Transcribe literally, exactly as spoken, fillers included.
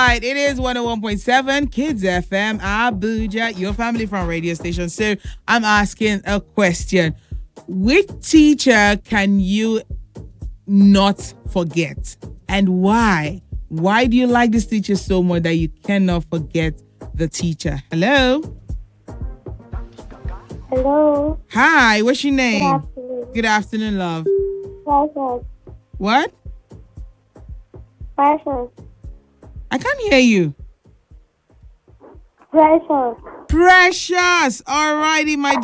right, it is one oh one point seven Kids F M, Abuja, your family from radio station. So I'm asking a question. Which teacher can you not forget? And why? Why do you like this teacher so much that you cannot forget the teacher? Hello? Hello. Hi, what's your Good name? afternoon. Good afternoon, love. Precious. What? Precious. I can't hear you. Precious. Precious. All righty, my